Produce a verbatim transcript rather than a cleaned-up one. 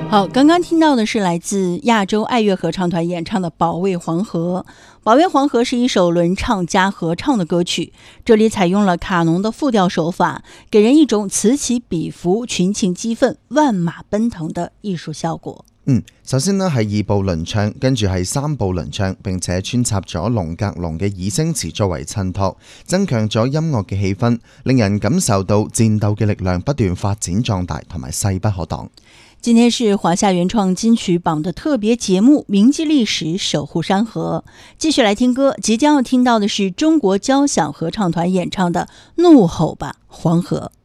好，刚刚听到的是来自亚洲爱乐合唱团演唱的《保卫黄河》。《保卫黄河》是一首轮唱加合唱的歌曲，这里采用了卡农的复调手法，给人一种此起彼伏、群情激愤、萬馬奔騰的藝術效果。 嗯，首先呢係二部輪唱，跟住係三部輪唱，並且穿插咗龍格龍嘅擬聲詞作為襯托，增強咗音樂嘅氣氛，令人感受到戰鬥嘅力量不斷發展壯大，同埋勢不可擋。 今天是华夏原创金曲榜的特别节目，铭记历史，守护山河。继续来听歌，即将要听到的是中国交响合唱团演唱的《怒吼吧，黄河》。